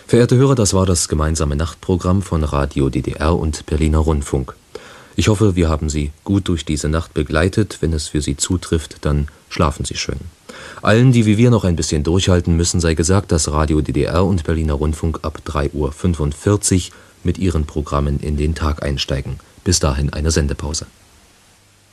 Verehrte Hörer, das war das gemeinsame Nachtprogramm von Radio DDR und Berliner Rundfunk. Ich hoffe, wir haben Sie gut durch diese Nacht begleitet. Wenn es für Sie zutrifft, dann schlafen Sie schön. Allen, die wie wir noch ein bisschen durchhalten müssen, sei gesagt, dass Radio DDR und Berliner Rundfunk ab 3:45 Uhr mit ihren Programmen in den Tag einsteigen. Bis dahin eine Sendepause.